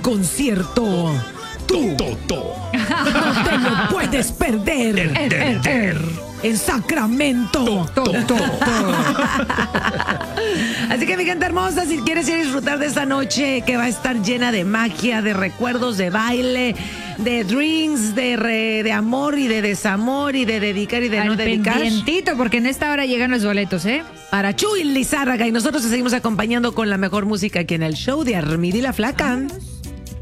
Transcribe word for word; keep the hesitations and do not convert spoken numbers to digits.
concierto. Tú To, to. no te lo puedes perder. Er, er, er. En Sacramento. To, to, to. Así que mi gente hermosa, si quieres ir a disfrutar de esta noche que va a estar llena de magia, de recuerdos, de baile, de drinks, de, re, de amor y de desamor y de dedicar y de Al no dedicar. pendientito, porque en esta hora llegan los boletos, ¿eh? Para Chuy Lizárraga, y nosotros te seguimos acompañando con la mejor música aquí en el show de Armida y la Flaca.